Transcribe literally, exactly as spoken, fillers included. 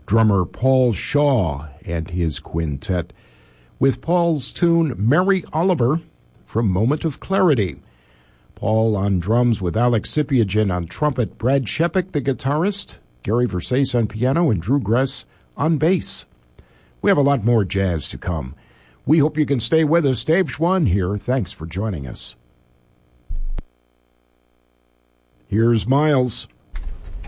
drummer Paul Shaw and his quintet, with Paul's tune Mary Oliver from Moment of Clarity. Paul on drums with Alex Sipiagin on trumpet, Brad Shepik, the guitarist, Gary Versace on piano, and Drew Gress on bass. We have a lot more jazz to come. We hope you can stay with us. Dave Schwann here. Thanks for joining us. Here's Miles.